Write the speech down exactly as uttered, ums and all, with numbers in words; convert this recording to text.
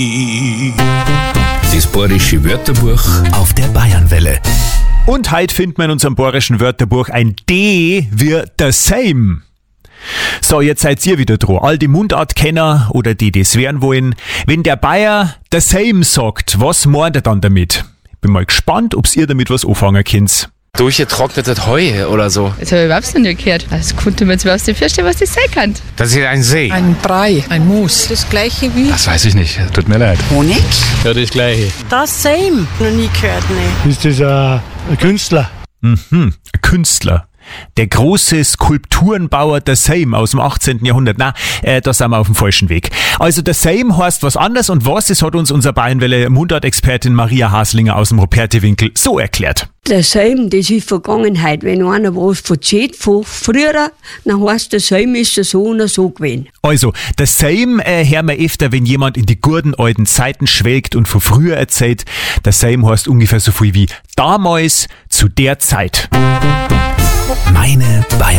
Das bayerische Wörterbuch auf der Bayernwelle. Und heute finden wir in unserem bayerischen Wörterbuch ein D wie the same. So, jetzt seid ihr wieder dran. All die Mundartkenner oder die, die es werden wollen. Wenn der Bayer the same sagt, was meint er dann damit? Bin mal gespannt, ob ihr damit was anfangen könnt. Durchgetrocknetes Heu oder so. Das habe ich überhaupt nicht gehört. Das konnte mir jetzt überhaupt nicht vorstellen, was das sein kann. Das ist ein See. Ein Brei, ein Mus. Das gleiche wie Das weiß ich nicht, tut mir leid. Honig. Ja, das gleiche. Das same. Noch nie gehört, ne. Ist das ein, ein Künstler? Mhm, ein Künstler. Der große Skulpturenbauer the Same aus dem achtzehnten Jahrhundert. Na, äh, da sind wir auf dem falschen Weg. Also the Same heißt was anderes und was, das hat uns unsere Bayernwelle Mundart-Expertin Maria Haslinger aus dem Ruperti-Winkel so erklärt. Der Same, das ist Vergangenheit. Wenn einer was erzählt von früher, dann heißt der Same ist so und so gewesen. Also, the Same äh, hören wir öfter, wenn jemand in die guten alten Zeiten schwelgt und von früher erzählt. The Same heißt ungefähr so viel wie damals zu der Zeit. Meine Bayern.